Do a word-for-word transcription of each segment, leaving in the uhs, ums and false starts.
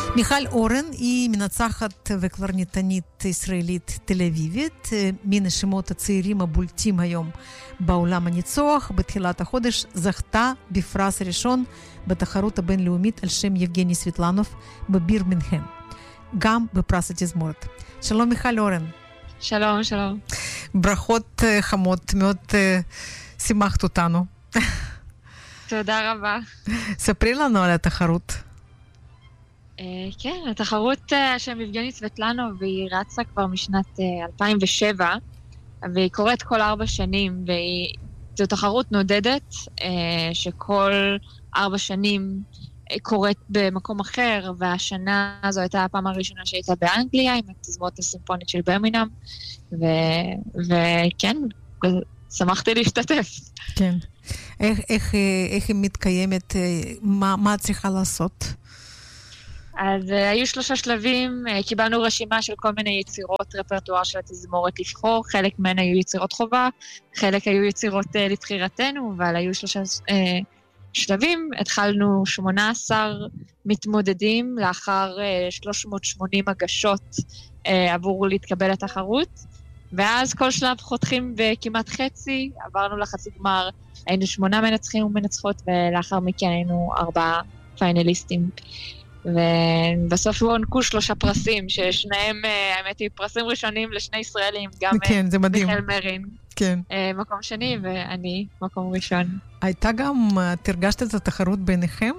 מיכל אורן היא מנצחת וקלרניתנית ישראלית תל אביבית, מן השמות הצעירים הבולטים היום בעולם הניצוח. בתחילת החודש זכתה בפרס הראשון בתחרות הבינלאומית על שם יבגני סוויטלנוב בבירמינגהם, גם בפרס התזמורת. שלום מיכל אורן. שלום, שלום. ברכות חמות, מאוד שימחת אותנו. תודה רבה. ספרי לנו על התחרות. כן, התחרות שם יבגני סוויטלנוב, והיא רצה כבר משנת אלפיים ושבע, והיא קורית כל ארבע שנים, וזו תחרות נודדת שכל ארבע שנים קורית במקום אחר, והשנה הזו הייתה הפעם הראשונה שהייתה באנגליה, עם התזמורת הסימפונית של ברמינגהאם, וכן, שמחתי להשתתף. כן. איך, איך, איך היא מתקיימת? מה, מה צריכה לעשות? אז uh, היו שלושה שלבים, uh, קיבלנו רשימה של כל מיני יצירות רפרטואר של התזמורת לבחור, חלק מהן היו יצירות חובה, חלק היו יצירות uh, לבחירתנו, אבל היו שלושה uh, שלבים, התחלנו שמונה עשר מתמודדים לאחר uh, שלוש מאות ושמונים הגשות uh, עבור להתקבל לתחרות, ואז כל שלב חותכים בכמעט חצי, עברנו לחצי גמר, היינו שמונה מנצחים ומנצחות, ולאחר מכן היינו ארבעה פיינליסטים. ובסוף הוענקו שלושה פרסים, ששניהם, האמת היא, פרסים ראשונים לשני ישראלים, גם כן, זה מדהים. מיכאל מרין, כן. מקום שני, ואני מקום ראשון. הייתה גם, תרגשת את התחרות ביניכם?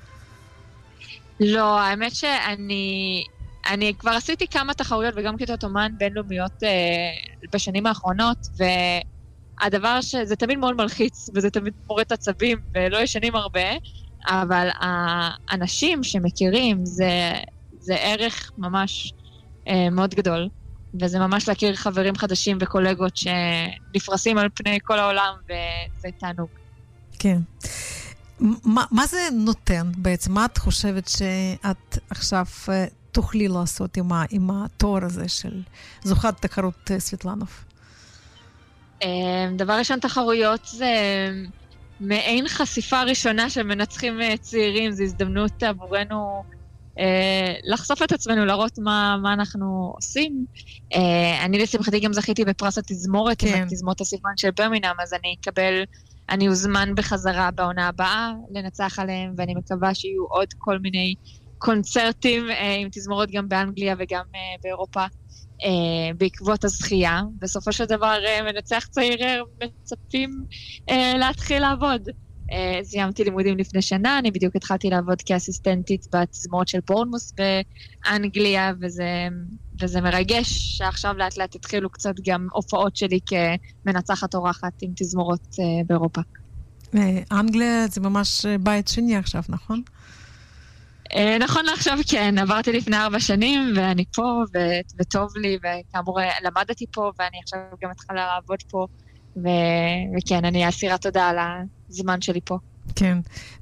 לא, האמת שאני, אני כבר עשיתי כמה תחרויות, וגם כיתות אומן בינלאומיות בשנים האחרונות, והדבר שזה תמיד מאוד מלחיץ, וזה תמיד מורד עצבים, ולא ישנים הרבה, אבל האנשים שמכירים זה, זה ערך ממש אה, מאוד גדול, וזה ממש להכיר חברים חדשים וקולגות שנפרסים על פני כל העולם, וזה תענוג. כן. מה, מה זה נותן בעצם? מה את חושבת שאת עכשיו תוכלי לעשות עם, ה, עם התואר הזה של זוכת תחרות סוויטלנוב? אה, דבר ראשון, תחרויות זה מעין חשיפה ראשונה של מנצחים צעירים, זו הזדמנות עבורנו אה, לחשוף את עצמנו, להראות מה, מה אנחנו עושים. אה, אני לשמחתי גם זכיתי בפרס התזמורת, כן. עם התזמורת הסימפונית של ברמינגהאם, אז אני אקבל, אני אוזמן בחזרה בעונה הבאה לנצח עליהם, ואני מקווה שיהיו עוד כל מיני קונצרטים אה, עם תזמורות גם באנגליה וגם אה, באירופה. Uh, בעקבות הזכייה. בסופו של דבר uh, מנצח צעיר מצפים uh, להתחיל לעבוד. Uh, סיימתי לימודים לפני שנה, אני בדיוק התחלתי לעבוד כאסיסטנטית בתזמורת של בורנמוס באנגליה, וזה, וזה מרגש שעכשיו לאט לאט התחילו קצת גם הופעות שלי כמנצחת אורחת עם תזמורות uh, באירופה. אנגליה זה ממש בית שני עכשיו, נכון? נכון לעכשיו כן, עברתי לפני ארבע שנים ואני פה ו- וטוב לי, וכאמור למדתי פה ואני עכשיו גם התחלה לעבוד פה, ו- וכן, אני אסירה תודה על הזמן שלי פה. כן,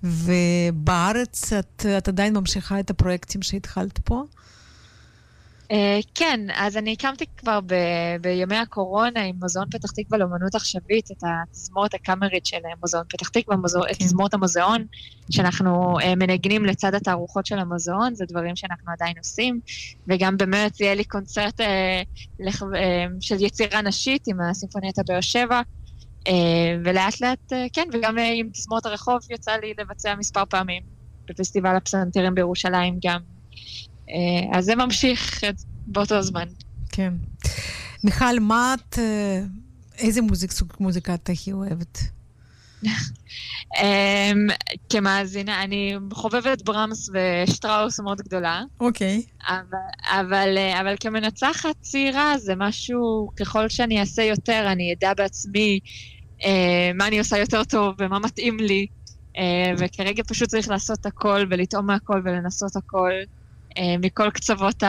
ובארץ את, את עדיין ממשיכה את הפרויקטים שהתחלת פה? Uh, כן, אז אני הקמתי כבר ב- בימי הקורונה עם מוזיאון פתח תקווה לאמנות עכשווית, את התזמורת הקאמרית של מוזיאון פתח תקווה, מוזיאון, כן. תזמורת המוזיאון, שאנחנו uh, מנגנים לצד התערוכות של המוזיאון, זה דברים שאנחנו עדיין עושים, וגם במרץ יהיה לי קונצרט uh, לח- uh, של יצירה נשית עם הסימפוניית הבאר שבע, uh, ולאט לאט, uh, כן, וגם uh, עם תזמורת הרחוב יצא לי לבצע מספר פעמים, בפסטיבל הפסנתרים בירושלים גם, אז זה ממשיך באותו זמן. כן. מיכל, מה את, איזה מוזיק, סוג מוזיקה את הכי אוהבת? כמאזינה, אני חובבת ברמס ושטראוס מאוד גדולה. אוקיי. אבל, אבל כמנצחת צעירה זה משהו, ככל שאני אעשה יותר, אני אדע בעצמי מה אני עושה יותר טוב ומה מתאים לי, וכרגע פשוט צריך לעשות הכל ולטעום מהכל ולנסות הכל. מכל קצוות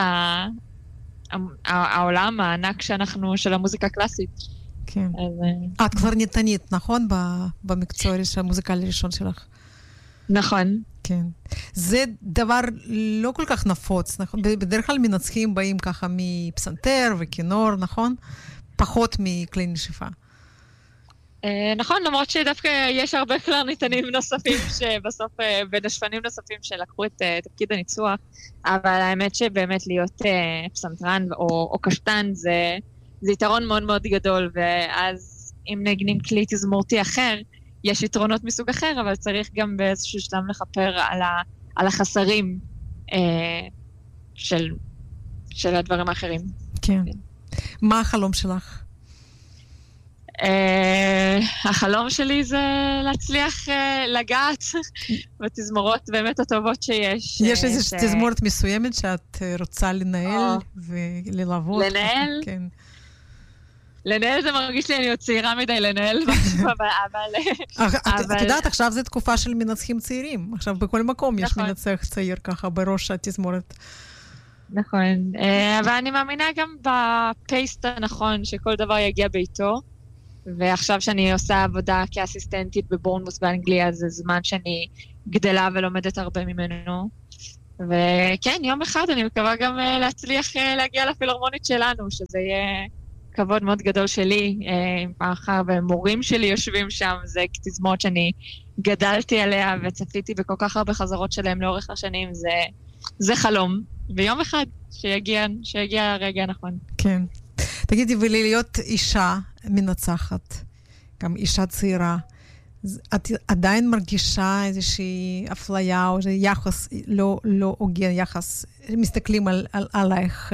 העולם הענק שאנחנו, של המוזיקה הקלאסית. כן. את כבר ניתנית, נכון? במקצוע המוזיקלי הראשון שלך. נכון. כן. זה דבר לא כל כך נפוץ, נכון? בדרך כלל מנצחים באים ככה מפסנתר וכינור, נכון? פחות מכלי נשיפה. נכון, למרות שדווקא יש הרבה קלרניטנים נוספים שבסוף, בין השפנים נוספים שלקחו את תפקיד הניצוח, אבל האמת שבאמת להיות פסנתרן או קשטן זה יתרון מאוד מאוד גדול, ואז אם נגנים כלי תזמורתי אחר, יש יתרונות מסוג אחר, אבל צריך גם באיזשהו שלב לכפר על החסרים של הדברים האחרים. כן. מה החלום שלך? Uh, החלום שלי זה להצליח uh, לגעת בתזמורות באמת הטובות שיש. יש איזו ש... תזמורת מסוימת שאת רוצה לנהל oh. וללוות? לנהל? כן. לנהל זה מרגיש לי, אני עוד צעירה מדי לנהל משהו, אבל... את יודעת, עכשיו זו תקופה של מנצחים צעירים. עכשיו בכל מקום יש מנצח צעיר ככה בראש התזמורת. נכון, אבל אני מאמינה גם בפייסט הנכון, שכל דבר יגיע ביתו. ועכשיו שאני עושה עבודה כאסיסטנטית בבורנמוס באנגליה, זה זמן שאני גדלה ולומדת הרבה ממנו. וכן, יום אחד אני מקווה גם להצליח להגיע לפילהרמונית שלנו, שזה יהיה כבוד מאוד גדול שלי, מאחר ומורים שלי יושבים שם, זה תזמורת שאני גדלתי עליה וצפיתי בכל כך הרבה חזרות שלהם לאורך השנים, זה, זה חלום. ויום אחד שיגיע, שיגיע הרגע הנכון. כן. תגידי, ולהיות אישה מנצחת, גם אישה צעירה, את עדיין מרגישה איזושהי אפליה או יחס לא, לא הוגן, יחס, מסתכלים על, על, עלייך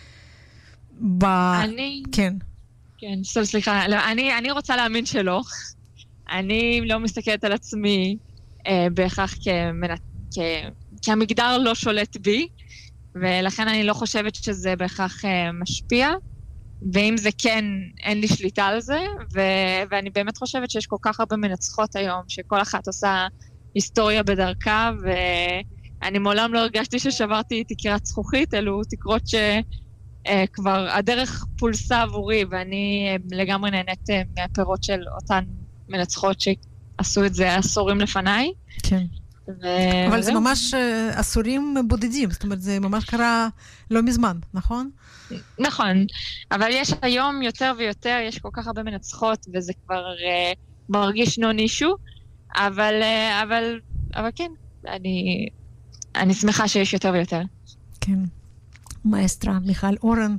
ב... אני... כן. כן, סול, סליחה. לא, אני, אני רוצה להאמין שלא. אני לא מסתכלת על עצמי אה, בהכרח כמנת... כ... כמגדר לא שולט בי, ולכן אני לא חושבת שזה בהכרח אה, משפיע. ואם זה כן, אין לי שליטה על זה, ו- ואני באמת חושבת שיש כל כך הרבה מנצחות היום, שכל אחת עושה היסטוריה בדרכה, ואני מעולם לא הרגשתי ששברתי תקרת זכוכית, אלו תקרות שכבר הדרך פולסה עבורי, ואני לגמרי נהנית מהפירות של אותן מנצחות שעשו את זה עשורים לפניי. כן. ו- אבל זה ממש עשורים בודדים, זאת אומרת, זה ממש קרה לא מזמן, נכון? נכון, אבל יש היום יותר ויותר, יש כל כך הרבה מנצחות, וזה כבר uh, מרגיש נון אישו, אבל, uh, אבל, אבל כן, אני, אני שמחה שיש יותר ויותר. כן. מאסטרה מיכל אורן,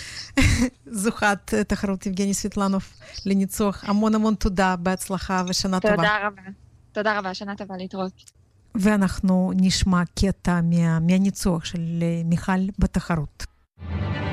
זוכת תחרות יבגני סוויטלנוב לניצוח. המון המון תודה, בהצלחה ושנה טובה. תודה רבה. תודה רבה, שנה טובה, להתראות. ואנחנו נשמע קטע מה, מהניצוח של מיכל בתחרות.